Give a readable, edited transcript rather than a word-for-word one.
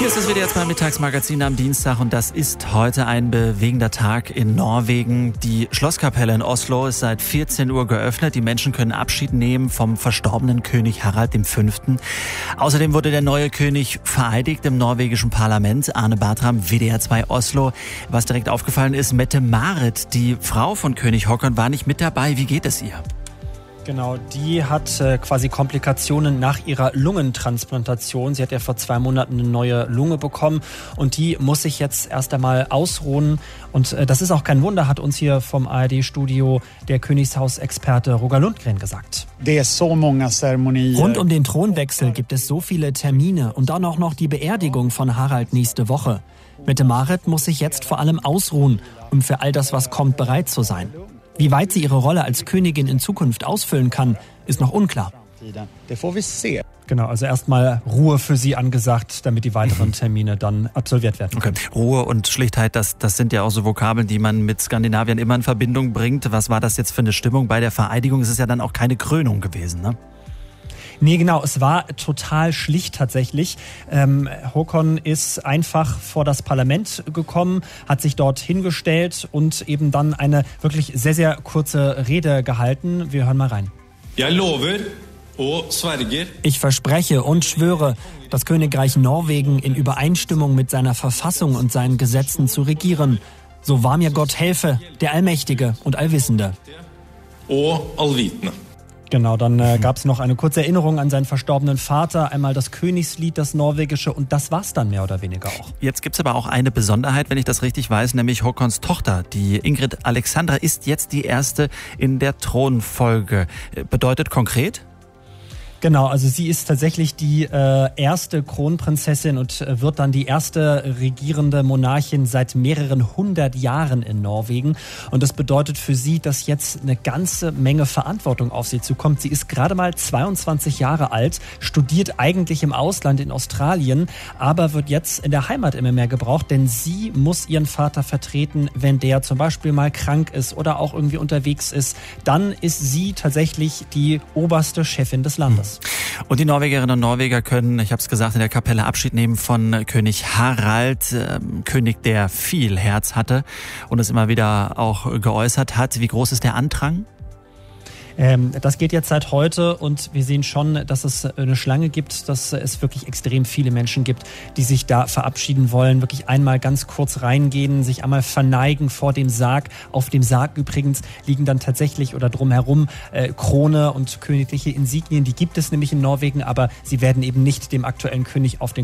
Hier ist das WDR 2 Mittagsmagazin am Dienstag und das ist heute ein bewegender Tag in Norwegen. Die Schlosskapelle in Oslo ist seit 14 Uhr geöffnet. Die Menschen können Abschied nehmen vom verstorbenen König Harald V. Außerdem wurde der neue König vereidigt im norwegischen Parlament. Arne Bartram, WDR 2 Oslo. Was direkt aufgefallen ist, Mette-Marit, die Frau von König Håkon, war nicht mit dabei. Wie geht es ihr? Genau, die hat quasi Komplikationen nach ihrer Lungentransplantation. Sie hat ja vor 2 Monaten eine neue Lunge bekommen und die muss sich jetzt erst einmal ausruhen. Und das ist auch kein Wunder, hat uns hier vom ARD-Studio der Königshausexperte Roger Lundgren gesagt. Rund um den Thronwechsel gibt es so viele Termine und dann auch noch die Beerdigung von Harald nächste Woche. Mette-Marit muss sich jetzt vor allem ausruhen, um für all das, was kommt, bereit zu sein. Wie weit sie ihre Rolle als Königin in Zukunft ausfüllen kann, ist noch unklar. Genau, also erstmal Ruhe für sie angesagt, damit die weiteren Termine dann absolviert werden können. Okay. Ruhe und Schlichtheit, das sind ja auch so Vokabeln, die man mit Skandinavien immer in Verbindung bringt. Was war das jetzt für eine Stimmung bei der Vereidigung? Es ist ja dann auch keine Krönung gewesen, ne? Nee, genau, es war total schlicht tatsächlich. Håkon ist einfach vor das Parlament gekommen, hat sich dort hingestellt und eben dann eine wirklich sehr, sehr kurze Rede gehalten. Wir hören mal rein. Ich verspreche und schwöre, das Königreich Norwegen in Übereinstimmung mit seiner Verfassung und seinen Gesetzen zu regieren. So wahr mir Gott helfe, der Allmächtige und Allwissende. Genau, dann gab es noch eine kurze Erinnerung an seinen verstorbenen Vater, einmal das Königslied, das norwegische, und das war's dann mehr oder weniger auch. Jetzt gibt's aber auch eine Besonderheit, wenn ich das richtig weiß, nämlich Håkons Tochter, die Ingrid Alexandra, ist jetzt die erste in der Thronfolge. Bedeutet konkret? Genau, also sie ist tatsächlich die erste Kronprinzessin und wird dann die erste regierende Monarchin seit mehreren 100 Jahren in Norwegen. Und das bedeutet für sie, dass jetzt eine ganze Menge Verantwortung auf sie zukommt. Sie ist gerade mal 22 Jahre alt, studiert eigentlich im Ausland in Australien, aber wird jetzt in der Heimat immer mehr gebraucht, denn sie muss ihren Vater vertreten, wenn der zum Beispiel mal krank ist oder auch irgendwie unterwegs ist. Dann ist sie tatsächlich die oberste Chefin des Landes. Und die Norwegerinnen und Norweger können, ich habe es gesagt, in der Kapelle Abschied nehmen von König Harald, König, der viel Herz hatte und es immer wieder auch geäußert hat. Wie groß ist der Andrang? Das geht jetzt seit heute und wir sehen schon, dass es eine Schlange gibt, dass es wirklich extrem viele Menschen gibt, die sich da verabschieden wollen, wirklich einmal ganz kurz reingehen, sich einmal verneigen vor dem Sarg. Auf dem Sarg übrigens liegen dann tatsächlich oder drumherum Krone und königliche Insignien, die gibt es nämlich in Norwegen, aber sie werden eben nicht dem aktuellen König auf den